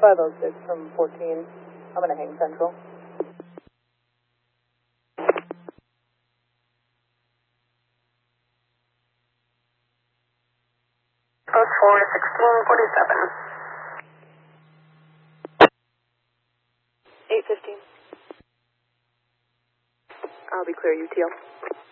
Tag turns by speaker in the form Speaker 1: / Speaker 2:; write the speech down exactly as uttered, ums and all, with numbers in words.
Speaker 1: five oh six from fourteen. I'm going to hang central.
Speaker 2: Code four, sixteen forty-seven.
Speaker 1: eight fifteen.
Speaker 2: I'll be clear, U T L.